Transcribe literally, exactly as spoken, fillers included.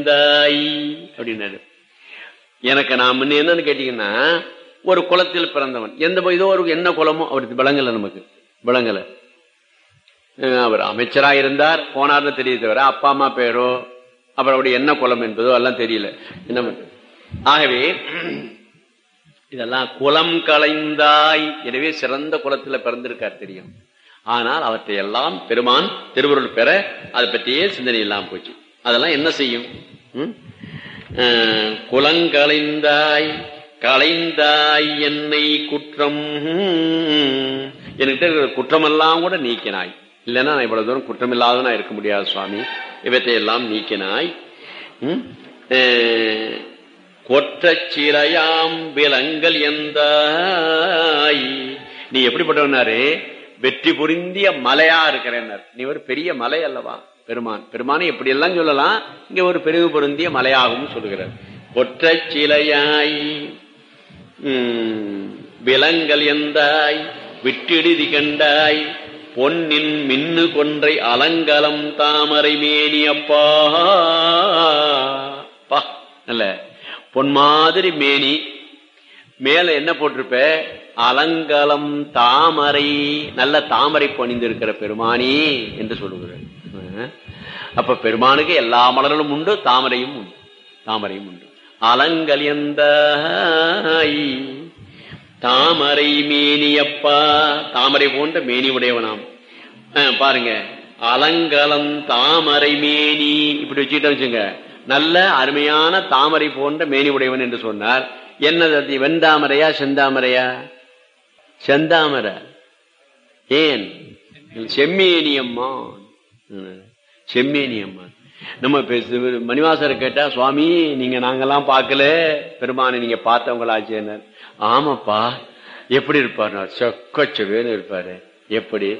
களைந்தாய் அப்படின்னாரு. எனக்கு நான் முன்ன என்னன்னு கேட்டீங்கன்னா, ஒரு குலத்தில் பிறந்தவன், எந்த இதோ ஒரு என்ன குலமோ அவருக்கு விளங்கல, நமக்கு விளங்கல. அவர் அமைச்சராக இருந்தார், போனார்னு தெரிய தவிர அப்பா அம்மா பேரோ அப்புறம் அவருடைய என்ன குலம் என்பதோ எல்லாம் தெரியல. என்ன ஆகவே இதெல்லாம் குலம் களைந்தாய். எனவே சிறந்த குலத்தில் பிறந்திருக்கார் தெரியும். ஆனால் அவற்றை எல்லாம் பெருமான் திருவருள் பெற அதை பற்றியே சிந்தனை இல்லாமல் போச்சு. அதெல்லாம் என்ன செய்யும்? குலங்களைந்தாய் களைந்தாய் என்னை குற்றம், என்கிட்ட குற்றமெல்லாம் கூட நீக்கினாய். இல்லைன்னா நான் இவ்வளவு தூரம் குற்றம் இல்லாதவனா இருக்க முடியாது சுவாமி. இவற்றை எல்லாம் நீக்கினாய். கொற்ற சிலையாம் விலங்கல் எந்தாய். நீ எப்படிப்பட்டவனாரு? வெற்றி புரிந்திய மலையா இருக்கிறேன்னார். நீ ஒரு பெரிய மலை அல்லவா பெருமான். பெருமானை எப்படி எல்லாம் சொல்லலாம், இங்க ஒரு பெருகு பொருந்திய மலையாகவும் சொல்லுகிறார். கொற்ற சிலையாய் விலங்கல் எந்தாய் விட்டிடுதி கண்டாய் பொன்னின் மின்னு கொன்றை அலங்கலம் தாமரை மேனி அப்பா. நல்ல பொன் மாதிரி மேனி, மேல என்ன போட்டிருப்ப? அலங்கலம் தாமரை, நல்ல தாமரை பணிந்திருக்கிற பெருமானி என்று சொல்லுகிறார். அப்ப பெருமானுக்கு எல்லா மலர்களும் உண்டு, தாமரையும் உண்டு, தாமரையும் உண்டு. அலங்கல் எந்த தாமரை மேனியப்பா, தாமரை போன்ற மேனி உடையவனாம். பாருங்க, அலங்கலம் தாமரை மேனி இப்படி வச்சுக்கிட்ட வச்சுங்க, நல்ல அருமையான தாமரை போன்ற மேனி உடையவன் என்று சொன்னார். என்னது? வெண்தாமரையா செந்தாமரையா? செந்தாமரை. ஏன்? செம்மேனியம்மா, செம்மேனியம்மா. நம்ம மணிவாசரை கேட்டா, சுவாமி நீங்க நாங்கெல்லாம் பார்க்கல, பெருமானை நீங்க பார்த்தவங்களாச்சு. ஆமாப்பா. எப்படி இருப்பார்? சொக்கச்சவேன்னு இருப்பாரு. எப்படி?